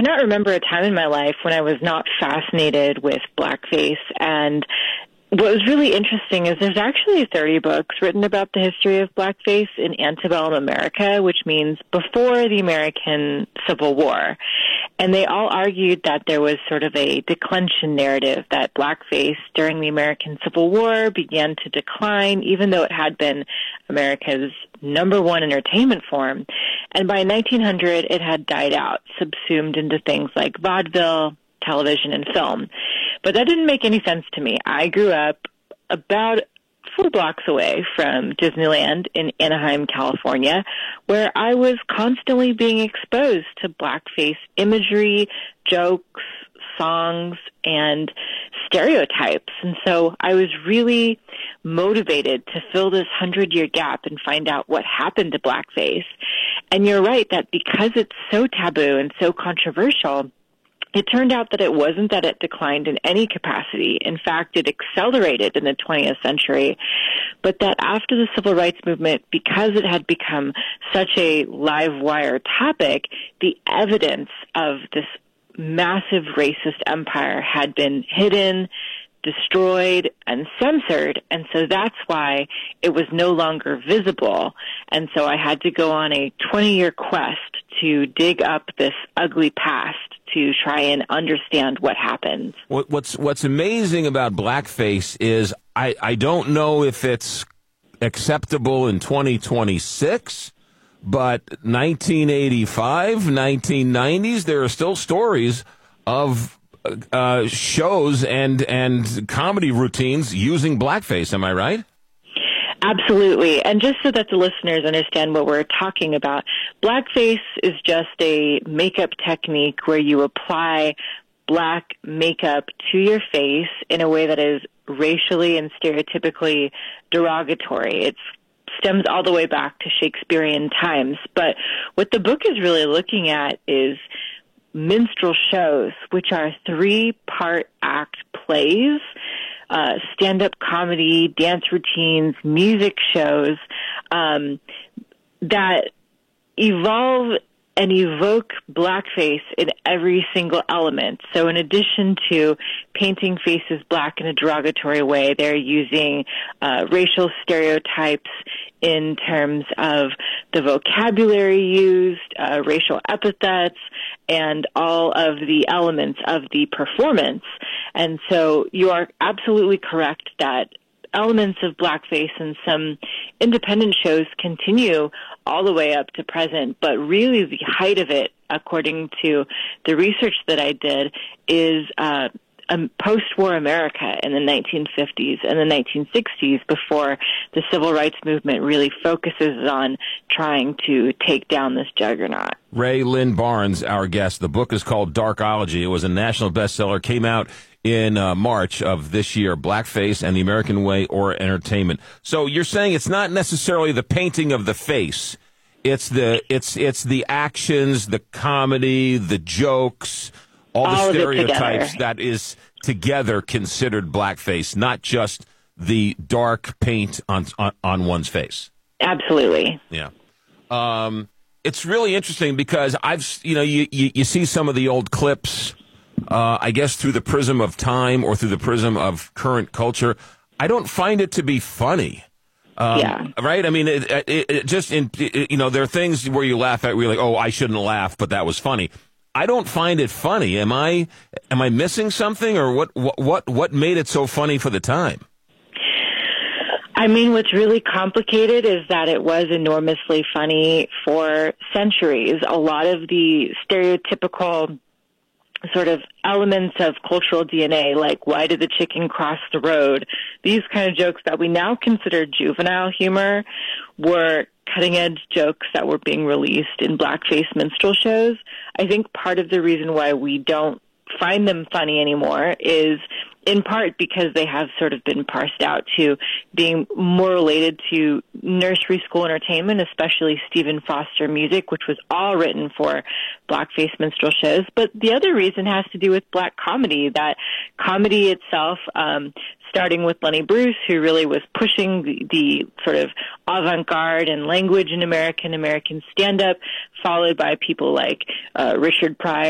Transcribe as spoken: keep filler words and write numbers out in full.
cannot remember a time in my life when I was not fascinated with blackface. And what was really interesting is there's actually thirty books written about the history of blackface in antebellum America, which means before the American Civil War. And they all argued that there was sort of a declension narrative, that blackface during the American Civil War began to decline, even though it had been America's number one entertainment form. And by nineteen hundred, it had died out, subsumed into things like vaudeville, television, and film. But that didn't make any sense to me. I grew up about four blocks away from Disneyland in Anaheim, California, where I was constantly being exposed to blackface imagery, jokes, songs, and stereotypes. And so I was really motivated to fill this hundred-year gap and find out what happened to blackface. And you're right that because it's so taboo and so controversial, it turned out that it wasn't that it declined in any capacity. In fact, it accelerated in the twentieth century. But that after the Civil Rights Movement, because it had become such a live wire topic, the evidence of this massive racist empire had been hidden, destroyed, and censored. And so that's why it was no longer visible. And so I had to go on a twenty-year quest to dig up this ugly past to try and understand what happened. What's what's amazing about blackface is I, I don't know if it's acceptable in twenty twenty-six, but nineteen eighty-five, nineteen nineties, there are still stories of uh, shows and and comedy routines using blackface. Am I right? Absolutely. And just so that the listeners understand what we're talking about, blackface is just a makeup technique where you apply black makeup to your face in a way that is racially and stereotypically derogatory. It stems all the way back to Shakespearean times. But what the book is really looking at is minstrel shows, which are three-part act plays, Uh, stand-up comedy, dance routines, music shows um, that evolve and evoke blackface in every single element. So in addition to painting faces black in a derogatory way, they're using uh, racial stereotypes in terms of the vocabulary used, uh, racial epithets, and all of the elements of the performance. And so you are absolutely correct that elements of blackface in some independent shows continue all the way up to present, but really the height of it, according to the research that I did, is uh, um, post-war America in the nineteen fifties and the nineteen sixties, before the Civil Rights Movement really focuses on trying to take down this juggernaut. Rae Lynn Barnes, our guest. The book is called Darkology. It was a national bestseller, came out in uh, March of this year, Blackface and the American Way or Entertainment. So you're saying it's not necessarily the painting of the face. It's the it's it's the actions, the comedy, the jokes, all the all stereotypes that is together considered blackface, not just the dark paint on on, on one's face. Absolutely. Yeah. Um, it's really interesting because I've, you know, you, you, you see some of the old clips, uh, I guess through the prism of time or through the prism of current culture. I don't find it to be funny. Um, yeah. Right? I mean, it, it, it just, in, it, you know, there are things where you laugh at where you're like, oh, I shouldn't laugh, but that was funny. I don't find it funny. Am I, am I missing something, or what, what, what, what made it so funny for the time? I mean, what's really complicated is that it was enormously funny for centuries. A lot of the stereotypical sort of elements of cultural D N A, like why did the chicken cross the road, these kind of jokes that we now consider juvenile humor, were cutting-edge jokes that were being released in blackface minstrel shows. I think part of the reason why we don't find them funny anymore is in part because they have sort of been parsed out to being more related to nursery school entertainment, especially Stephen Foster music, which was all written for blackface minstrel shows. But the other reason has to do with black comedy, that comedy itself, um, starting with Lenny Bruce, who really was pushing the, the sort of avant-garde and language in American American stand-up, followed by people like uh, Richard Pryor